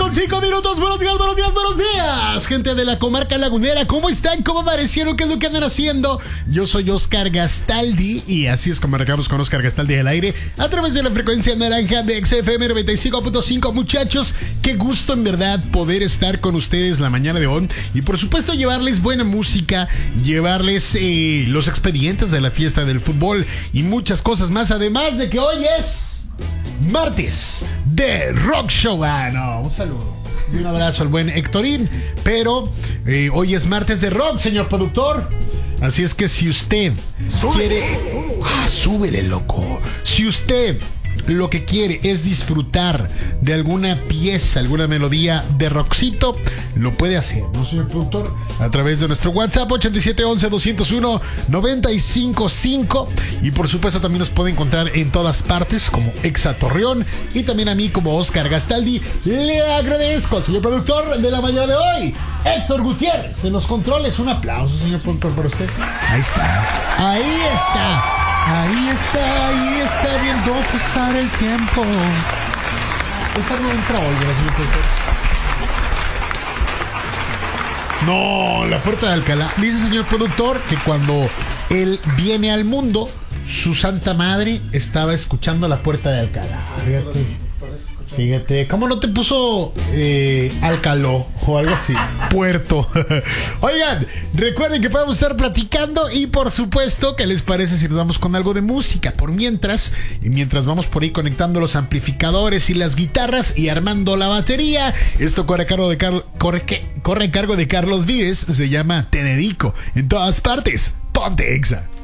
5 minutos. Buenos días, gente de la comarca lagunera. ¿Cómo están? ¿Cómo amanecieron? ¿Qué es lo que andan haciendo? Yo soy Oscar Gastaldi y así es como arrancamos con Oscar Gastaldi al aire a través de la frecuencia naranja de XFM 95.5. Muchachos, qué gusto en verdad poder estar con ustedes la mañana de hoy y por supuesto llevarles buena música, llevarles los expedientes de la fiesta del fútbol y muchas cosas más, además de que hoy es martes de Rock Show. Un saludo y un abrazo al buen Héctorín. Pero hoy es martes de rock, señor productor. Así es que si usted quiere... súbele, loco. Si usted lo que quiere es disfrutar de alguna pieza, alguna melodía de rockcito, lo puede hacer, ¿no, señor productor? A través de nuestro WhatsApp 8711-201-955. Y por supuesto también nos puede encontrar en todas partes como Exa Torreón y también a mí como Oscar Gastaldi. Le agradezco al señor productor de la mañana de hoy, Héctor Gutiérrez, en los controles. Un aplauso, señor productor, para usted. Ahí está viendo pasar el tiempo. Esa no entra hoy, señor productor. No, la puerta de Alcalá. Dice el señor productor que cuando él viene al mundo, su santa madre estaba escuchando la puerta de Alcalá. Fíjate, ¿cómo no te puso Alcaló o algo así? Puerto. Oigan, recuerden que podemos estar platicando y por supuesto, ¿qué les parece si nos vamos con algo de música? Mientras vamos por ahí conectando los amplificadores y las guitarras y armando la batería. Esto corre a cargo de Carlos Vives. Se llama Te Dedico. En todas partes, ponte Exa.